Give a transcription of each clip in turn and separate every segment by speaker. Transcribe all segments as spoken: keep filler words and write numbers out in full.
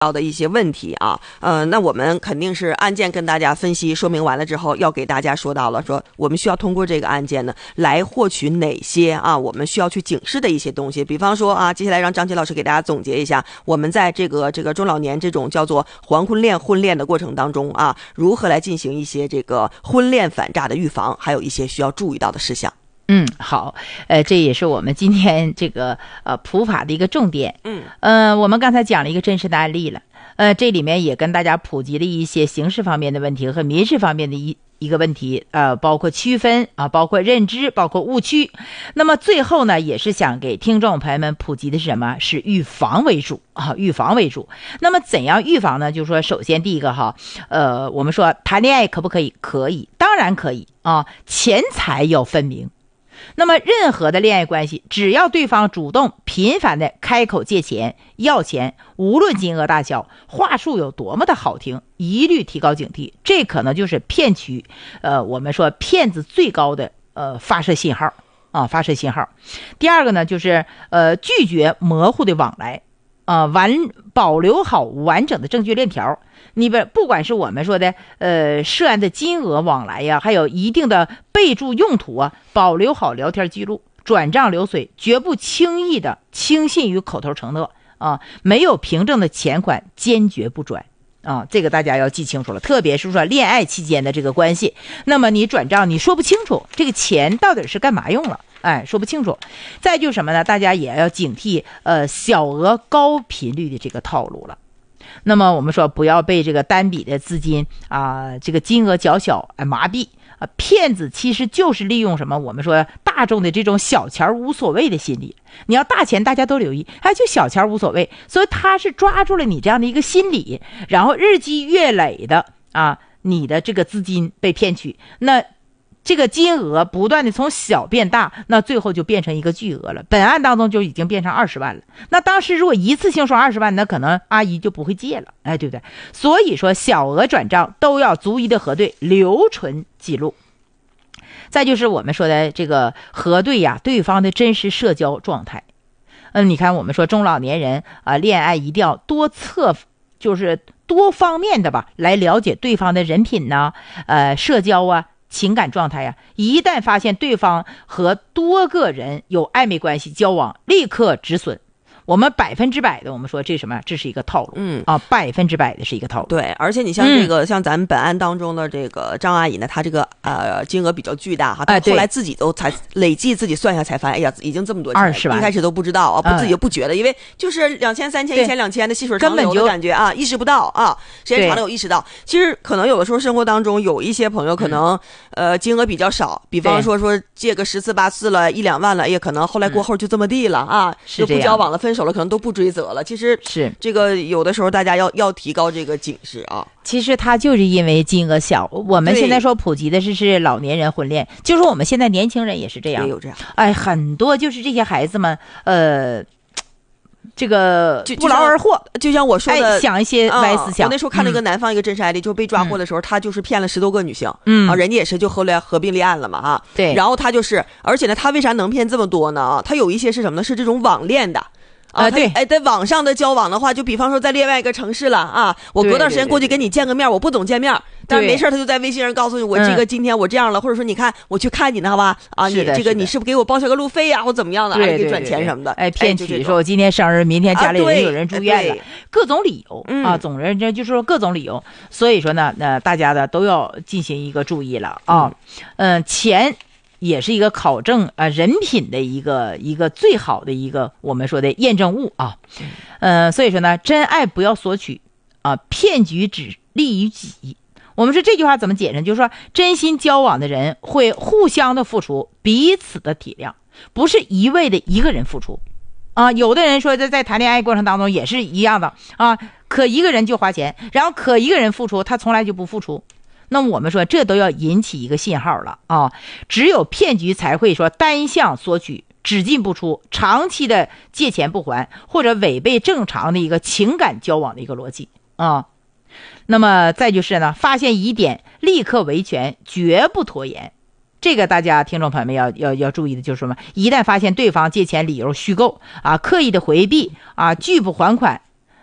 Speaker 1: 到的一些问题啊，呃，那我们肯定是案件跟大家分析说明完了之后，要给大家说到了，说我们需要通过这个案件呢，来获取哪些啊，我们需要去警示的一些东西。比方说啊，接下来让张琪老师给大家总结一下，我们在这个这个中老年这种叫做黄婚恋、婚恋的过程当中啊，如何来进行一些这个婚恋反诈的预防，还有一些需要注意到的事项。
Speaker 2: 嗯，好，呃，这也是我们今天这个呃普法的一个重点。
Speaker 1: 嗯，
Speaker 2: 呃，我们刚才讲了一个真实的案例了，呃，这里面也跟大家普及了一些刑事方面的问题和民事方面的一一个问题，呃，包括区分啊，包括认知，包括误区。那么最后呢，也是想给听众朋友们普及的是什么？是预防为主啊，预防为主。那么怎样预防呢？就是说，首先第一个哈，呃，我们说谈恋爱可不可以？可以，当然可以啊，钱财要分明。那么任何的恋爱关系，只要对方主动频繁的开口借钱要钱，无论金额大小，话术有多么的好听，一律提高警惕，这可能就是骗取呃我们说骗子最高的呃发射信号啊，发射信号。第二个呢，就是呃拒绝模糊的往来啊，完保留好完整的证据链条。你不不管是我们说的呃涉案的金额往来呀，还有一定的备注用途啊，保留好聊天记录，转账流水绝不轻易的轻信于口头承诺啊，没有凭证的钱款坚决不转啊，这个大家要记清楚了。特别是说恋爱期间的这个关系，那么你转账你说不清楚这个钱到底是干嘛用了，哎，说不清楚。再就是什么呢？大家也要警惕呃小额高频率的这个套路了。那么我们说不要被这个单笔的资金啊，这个金额较小哎麻痹啊，骗子其实就是利用什么？我们说大众的这种小钱无所谓的心理，你要大钱大家都留意，哎，就小钱无所谓，所以他是抓住了你这样的一个心理，然后日积月累的啊，你的这个资金被骗取，那这个金额不断的从小变大，那最后就变成一个巨额了。本案当中就已经变成二十万了。那当时如果一次性说二十万，那可能阿姨就不会借了，哎，对不对？所以说小额转账都要逐一的核对，留存记录。再就是我们说的这个核对呀，对方的真实社交状态。嗯，你看我们说中老年人啊，恋爱一定要多侧，就是多方面的吧，来了解对方的人品呐，呃，社交啊。情感状态呀、啊，一旦发现对方和多个人有暧昧关系交往，立刻止损。我们百分之百的，我们说这是什么？这是一个套路，嗯啊，百分之百的是一个套路。
Speaker 1: 对，而且你像这个，嗯、像咱们本案当中的这个张阿姨呢，她这个呃金额比较巨大哈，她后来自己都才累计自己算下才发现，哎呀，已经这么多钱，
Speaker 2: 二十万，
Speaker 1: 一开始都不知道啊，不自己就不觉得，因为就是两千、三千、一千、两千的细水长流的感觉啊，意识不到啊，时间长了有意识到。其实可能有的时候生活当中有一些朋友可能、嗯、呃金额比较少，比方说说借个十次八次了，一两万了，也可能后来过后就这么地了啊，就不交往了，分手了，可能都不追责了。其实
Speaker 2: 是
Speaker 1: 这个有的时候大家要要提高这个警示啊。
Speaker 2: 其实他就是因为金额小，我们现在说普及的是是老年人婚恋，就是我们现在年轻人也是这样，
Speaker 1: 也有这样。
Speaker 2: 哎，很多就是这些孩子们，呃。这个不劳而获，
Speaker 1: 就像我说的，
Speaker 2: 哎、想一些歪思想、
Speaker 1: 嗯。我那时候看了一个南方一个真实案例，嗯、就被抓获的时候，他就是骗了十多个女性，
Speaker 2: 嗯，
Speaker 1: 啊，人家也是就后来合并立案了嘛，哈，
Speaker 2: 对。
Speaker 1: 然后他就是，而且呢，他为啥能骗这么多呢？啊，他有一些是什么呢？是这种网恋的。
Speaker 2: 啊，对，
Speaker 1: 哎，在网上的交往的话，就比方说在另外一个城市了啊，我隔段时间过去跟你见个面，我不总见面，但是没事他就在微信上告诉你，我这个今天我这样了，嗯、或者说你看我去看你呢，好吧？啊，你这个你是不是给我报销个路费呀，或怎么样的，还给赚钱什么的？
Speaker 2: 哎，骗取说我今天生日，明天家里人有人住院了，
Speaker 1: 啊、
Speaker 2: 各种理由、
Speaker 1: 嗯、
Speaker 2: 啊，总之这就是说各种理由，所以说呢，那大家呢都要进行一个注意了啊，嗯、呃，钱。也是一个考证啊、呃、人品的一个一个最好的一个我们说的验证物啊，呃，所以说呢，真爱不要索取啊，骗局只利于己。我们说这句话怎么解释？就是说，真心交往的人会互相的付出，彼此的体谅，不是一味的一个人付出啊。有的人说在在谈恋爱过程当中也是一样的啊，可一个人就花钱，然后可一个人付出，他从来就不付出。那么我们说这都要引起一个信号了啊！只有骗局才会说单向索取，只进不出，长期的借钱不还，或者违背正常的一个情感交往的一个逻辑啊。那么再就是呢，发现疑点立刻维权，绝不拖延。这个大家听众朋友们要要要注意的就是什么？一旦发现对方借钱理由虚构啊，刻意的回避啊，拒不还款。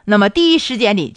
Speaker 2: 那么第一时间里